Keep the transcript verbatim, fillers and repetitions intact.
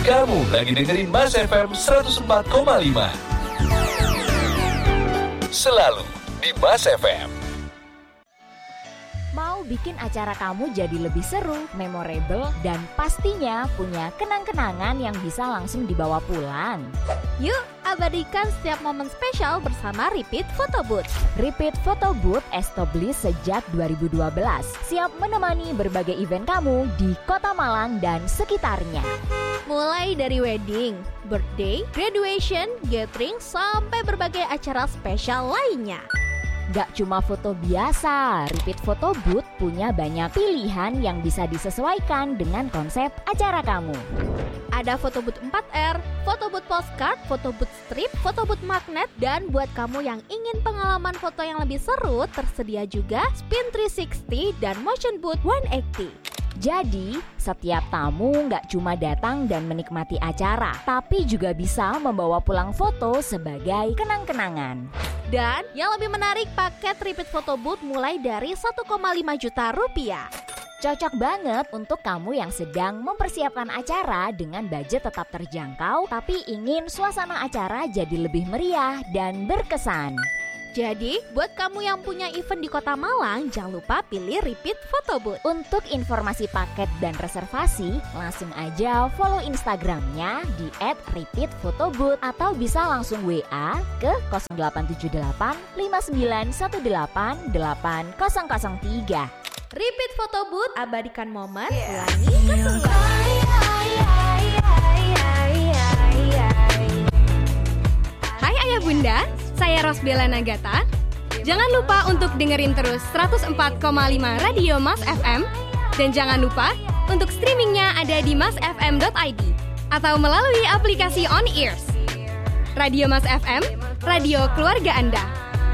Kamu lagi dengerin Mas F M seratus empat koma lima. Selalu di Mas F M. Mau bikin acara kamu jadi lebih seru, memorable, dan pastinya punya kenang-kenangan yang bisa langsung dibawa pulang? Yuk, abadikan setiap momen spesial bersama Repeat Photo Booth. Repeat Photo Booth established sejak dua ribu dua belas, siap menemani berbagai event kamu di Kota Malang dan sekitarnya. Mulai dari wedding, birthday, graduation, gathering, sampai berbagai acara spesial lainnya. Gak cuma foto biasa, Repeat Photo Booth punya banyak pilihan yang bisa disesuaikan dengan konsep acara kamu. Ada foto booth empat R, foto booth postcard, foto booth strip, foto booth magnet, dan buat kamu yang ingin pengalaman foto yang lebih seru, tersedia juga Spin tiga ratus enam puluh dan Motion Booth seratus delapan puluh. Jadi, setiap tamu nggak cuma datang dan menikmati acara, tapi juga bisa membawa pulang foto sebagai kenang-kenangan. Dan yang lebih menarik, paket Repeat Photo Booth mulai dari satu koma lima juta rupiah. Cocok banget untuk kamu yang sedang mempersiapkan acara dengan budget tetap terjangkau, tapi ingin suasana acara jadi lebih meriah dan berkesan. Jadi, buat kamu yang punya event di Kota Malang, jangan lupa pilih Repeat Photo Booth. Untuk informasi paket dan reservasi, langsung aja follow Instagramnya di et repeat photo booth atau bisa langsung W A ke nol delapan tujuh delapan lima sembilan satu delapan delapan nol nol tiga. Repeat Photo Booth, abadikan momen, Yeah. ulangi keseruan. Hai Ayah Bunda, saya Rosbella Nagata. Jangan lupa untuk dengerin terus seratus empat koma lima Radio Mas F M. Dan jangan lupa untuk streamingnya ada di mas f m dot i d atau melalui aplikasi On Ears. Radio Mas F M, radio keluarga Anda.